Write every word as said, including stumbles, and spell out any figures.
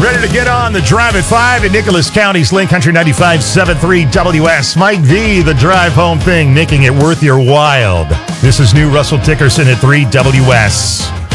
Ready to get on the Drive at five in Nicholas County's Link Country ninety-five point seven three W S. Mike V, the drive home thing, making it worth your while. This is new Russell Dickerson at three W S.